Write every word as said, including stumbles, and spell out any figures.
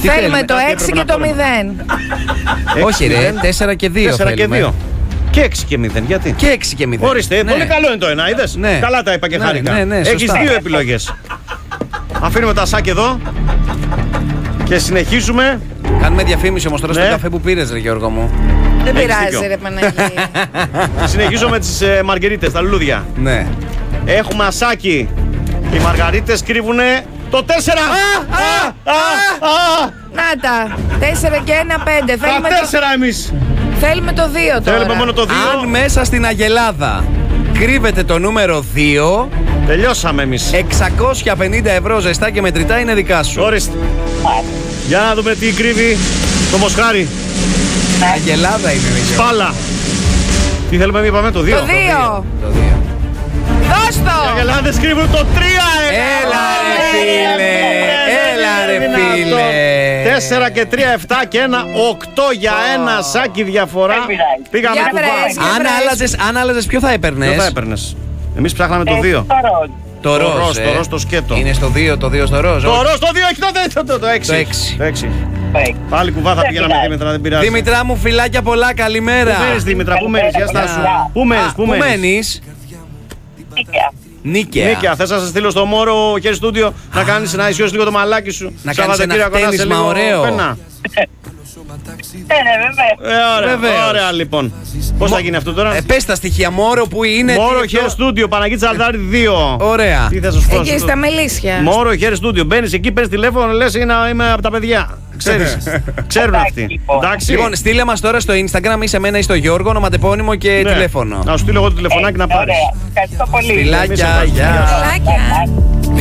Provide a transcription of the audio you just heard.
Θέλουμε το έξι και το μηδέν. Όχι ρε, τέσσερα και δύο. τέσσερα και δύο. Και έξι και μηδέν, γιατί? Και έξι και μηδέν. Ορίστε, πολύ καλό είναι το ένα, είδες. Ναι. Καλά τα είπα και Ναι, χάρηκα. ναι, ναι, Έχεις σωστά. δύο επιλογές. Αφήνουμε τα σάκ εδώ και συνεχίζουμε. Κάνουμε διαφήμιση όμως τώρα Ναι. στο καφέ που πήρες ρε Γιώργο μου. Δεν Έχεις πειράζει δίκιο. ρε Παναγία. Συνεχίζω με τις ε, μαργαρίτες, τα λουλούδια. Ναι. Έχουμε ασάκι. Οι μαργαρίτες κρύβουνε το τέσσερα. Α, α, α, Να τα. Τέσσερα και ένα πέντε. τα Θέλουμε το, τέσσερα εμείς. θέλουμε το δύο τώρα. Θέλουμε μόνο το δύο. Αν μέσα στην Αγελάδα κρύβεται το νούμερο δύο, Τελειώσαμε εμείς. εξακόσια πενήντα ευρώ ζεστά και μετρητά είναι δικά σου. Ορίστε. Για να δούμε τι κρύβει το μοσχάρι. Αγελάδα είναι ρε Γιώργο. Πάλα. Τι θέλουμε, μη είπαμε, το δύο. Το δύο. Το δύο. Δώσ' Οι το. αγελάδες κρύβουν το τρία. Έλα ρε φίλε, έλα ρε φίλε. τέσσερα και τρία, επτά και ένα, οκτώ για ένα σάκι διαφορά. Πήγαμε Για κουβά. βρες. Αν άλλαζες, αν άλλαζες ποιο θα έπαιρνες? Ποιο θα έπαιρνες? Εμείς ψάχναμε το δύο. Το Το ροζ, ροζ, ε. το ροζ το σκέτο. Είναι στο δύο, το δύο στο ροζ. Το όχι. ροζ το δύο έχει το δε- το- το έξι. Το έξι. Το έξι. Πάλι κουβά θα πηγαίναμε Δήμητρα, δεν πειράζει. Δήμητρά μου, φιλάκια πολλά, καλημέρα. Πού μένεις Δήμητρα, πού μένεις, για στάσου. Καλημέρα. Πού μένεις, Α, πού Πού μένεις. μένεις? Νίκαια. Νίκαια, θες να σε στείλω στο Μόρο χέρι στούντιο να κάνεις να ισιώσεις λίγο το μαλάκι σου. Να κάνεις ένα Σαββατοκύριακο να είσαι χτένισμα λίγο ωραίο. πένα. Ε, ωραία, Βεβαίως. ωραία λοιπόν. Πώς θα γίνει αυτό τώρα? Ε, πες τα στοιχεία, Μόρο που είναι. Μόρο τι- χέρι στούντιο, Παναγίτης Αλδάρη δύο. Ωραία. Τι θα σου πω? Εκεί στα Μελίσια. Μόρο χέρι στούντιο. Μπαίνεις εκεί, παίρνεις τηλέφωνο, λες είναι, είμαι από τα παιδιά. Ξέρεις. Ξέρουν αυτοί. Εντάξει. Λοιπόν, στείλε μας τώρα στο Instagram ή σε μένα ή στο Γιώργο, ονοματεπώνυμο και Ναι. τηλέφωνο. Να σου στείλω εγώ το τηλεφωνάκι να πάρεις. Ευχαριστώ πολύ. Φιλάκια, Εμείς ευχαριστούμε. γεια. Φιλάκια.